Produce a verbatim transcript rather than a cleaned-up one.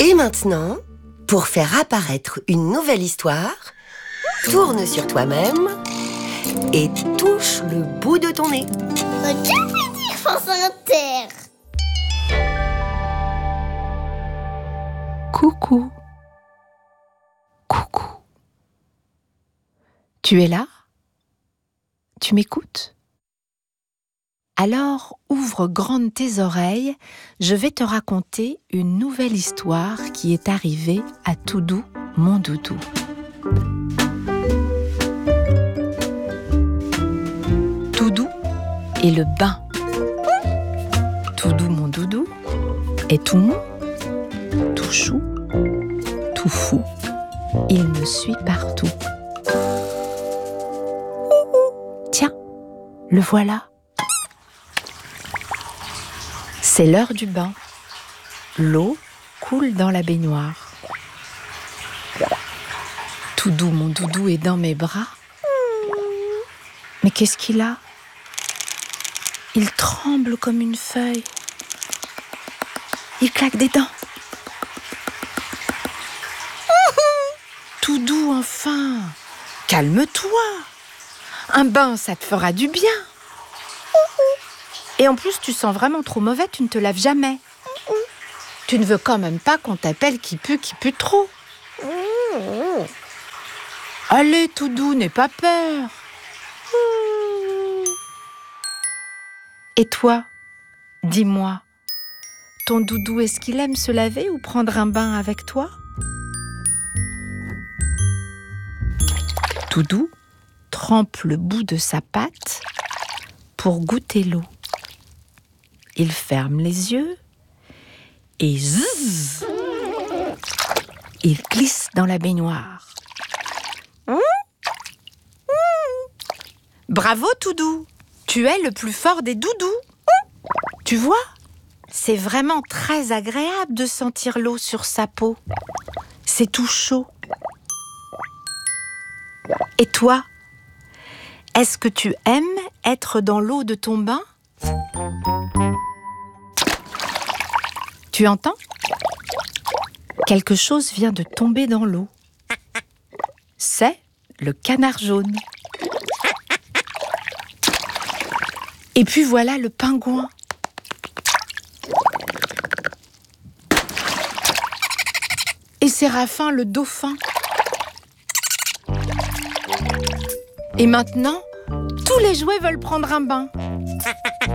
Et maintenant, pour faire apparaître une nouvelle histoire, tourne sur toi-même et touche le bout de ton nez. Que veut dire France Inter? Coucou. Coucou. Tu es là? Tu m'écoutes? Alors, ouvre grandes tes oreilles, je vais te raconter une nouvelle histoire qui est arrivée à Toudou, mon doudou. Toudou et le bain. Toudou, mon doudou, est tout mou, tout chou, tout fou. Il me suit partout. Tiens, le voilà. C'est l'heure du bain. L'eau coule dans la baignoire. Toudou, mon doudou, est dans mes bras. Mais qu'est-ce qu'il a? Il tremble comme une feuille. Il claque des dents. Toudou, enfin, calme-toi. Un bain, ça te fera du bien. Et en plus, tu sens vraiment trop mauvais, tu ne te laves jamais. Tu ne veux quand même pas qu'on t'appelle qui pue, qui pue trop. Allez, Toudou, n'aie pas peur. Et toi, dis-moi, ton doudou, est-ce qu'il aime se laver ou prendre un bain avec toi? Toudou trempe le bout de sa patte pour goûter l'eau. Il ferme les yeux et zzz, il glisse dans la baignoire. Bravo, Toudou, tu es le plus fort des doudous. Tu vois, c'est vraiment très agréable de sentir l'eau sur sa peau. C'est tout chaud. Et toi, est-ce que tu aimes être dans l'eau de ton bain? Tu entends? Quelque chose vient de tomber dans l'eau. C'est le canard jaune. Et puis voilà le pingouin. Et Séraphin le dauphin. Et maintenant, tous les jouets veulent prendre un bain.